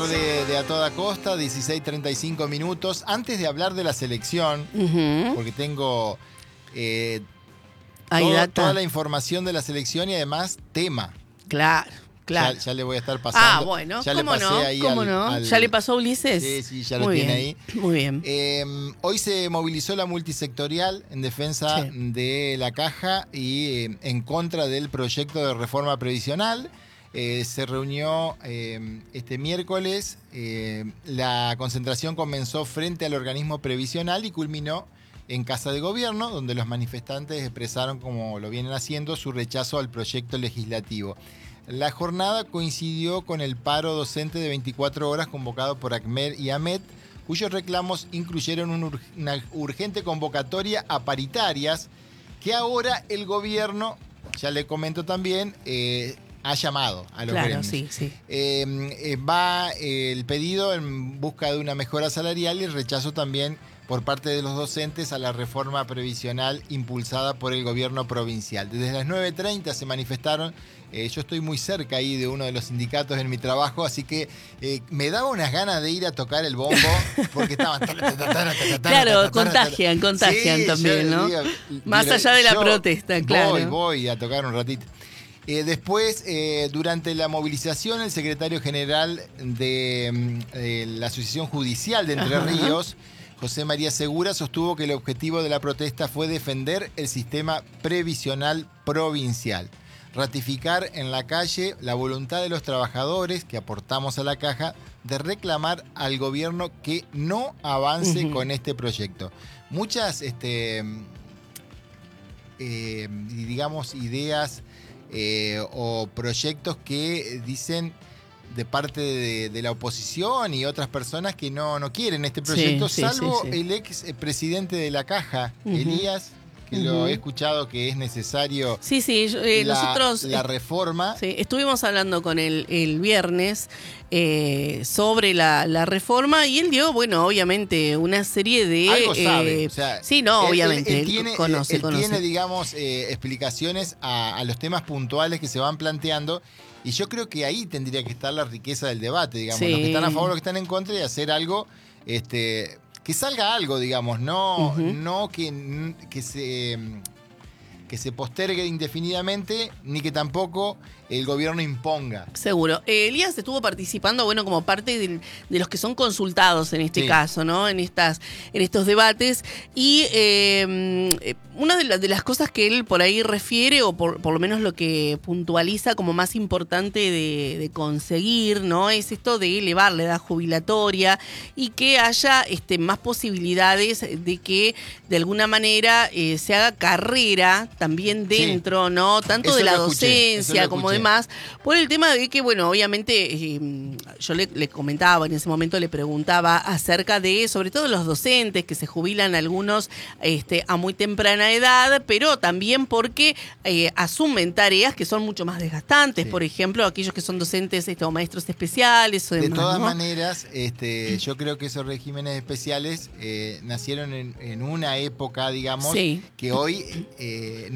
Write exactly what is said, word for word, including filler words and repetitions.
De, de A Toda Costa, dieciséis treinta y cinco minutos. Antes de hablar de la selección, Uh-huh. porque tengo eh, Ahí todo- data. toda la información de la selección y además tema. Claro, claro. Ya, ya le voy a estar pasando. Ah, bueno, ya le ¿cómo pasé no? ahí ¿Cómo al- no? al- ¿Ya le pasó a Ulises? Sí, sí, ya lo Muy tiene bien, ahí. Muy bien. Eh, hoy se movilizó la multisectorial en defensa Sí. de la Caja y eh, en contra del proyecto de reforma previsional. Eh, se reunió eh, este miércoles. Eh, la concentración comenzó frente al organismo previsional y culminó en Casa de Gobierno, donde los manifestantes expresaron, como lo vienen haciendo, su rechazo al proyecto legislativo. La jornada coincidió con el paro docente de veinticuatro horas convocado por ACMER y AMET, cuyos reclamos incluyeron un ur- una urgente convocatoria a paritarias que ahora el gobierno, ya le comento también, eh, ha llamado a los Claro, gremios. sí, sí. Eh, eh, va eh, el pedido en busca de una mejora salarial y el rechazo también por parte de los docentes a la reforma previsional impulsada por el gobierno provincial. Desde las nueve treinta se manifestaron. Eh, yo estoy muy cerca ahí de uno de los sindicatos en mi trabajo, así que eh, me daba unas ganas de ir a tocar el bombo porque estaban... Claro, contagian, contagian Sí, también, yo ¿no? digo, Más mira, allá de la yo protesta, claro. Voy, voy a tocar un ratito. Eh, después, eh, durante la movilización, el secretario general de, mm, de la Asociación Judicial de Entre Ajá. Ríos, José María Segura, sostuvo que el objetivo de la protesta fue defender el sistema previsional provincial, ratificar en la calle la voluntad de los trabajadores que aportamos a la caja de reclamar al gobierno que no avance Ujú. con este proyecto. Muchas, este, eh, digamos, ideas eh, o proyectos que dicen de parte de, de la oposición y otras personas que no, no quieren este proyecto, Sí, sí, salvo sí, sí. el ex presidente de la Caja, Ujú. Elías, que Ujú. lo he escuchado que es necesario Sí, sí, yo- eh, la, nosotros la eh, reforma. sí, estuvimos hablando con él el viernes eh, sobre la, la reforma y él dio, bueno, obviamente una serie de... Algo sabe. eh, O sea, sí, no, él- él- obviamente, Él, él tiene, conoce, él conoce. tiene, digamos, eh, explicaciones a, a los temas puntuales que se van planteando. Y yo creo que ahí tendría que estar la riqueza del debate, digamos. Sí. Los que están a favor, los que están en contra, y hacer algo, este, que salga algo, digamos. No, Ujú. no que, que se... que se postergue indefinidamente, ni que tampoco el gobierno imponga. Seguro. Eh, Elías estuvo participando, bueno, como parte del- de los que son consultados en este Sí. caso, ¿no? En estas, en estos debates. Y eh, eh, una de, la- de las cosas que él por ahí refiere, o por, por lo menos lo que puntualiza como más importante de, de conseguir, ¿no? Es esto de elevar la edad jubilatoria y que haya este, más posibilidades de que de alguna manera eh, se haga carrera también Sí. dentro, ¿no? Tanto Eso de la lo escuché, eso docencia lo como escuché. de más, por el tema de que, bueno, obviamente eh, yo le, le comentaba, en ese momento le preguntaba acerca de, sobre todo los docentes que se jubilan algunos este, a muy temprana edad, pero también porque eh, asumen tareas que son mucho más desgastantes, Sí. por ejemplo, aquellos que son docentes este, o maestros especiales o De demás, todas ¿no? maneras, este, yo creo que esos regímenes especiales eh, nacieron en, en una época, digamos, Sí. que hoy eh,